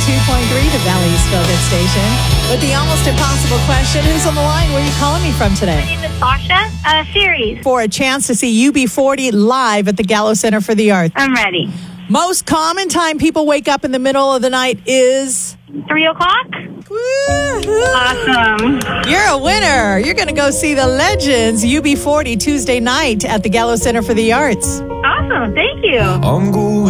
102.3, the Valley's Feel-Good station. With the almost impossible question, who's on the line? Where are you calling me from today? My name is Sasha. Series. For a chance to see UB40 live at the Gallo Center for the Arts. I'm ready. Most common time people wake up in the middle of the night is... 3 o'clock? Woo-hoo. Awesome. You're a winner. You're going to go see the Legends UB40 Tuesday night at the Gallo Center for the Arts. Awesome. Thank you. I'm going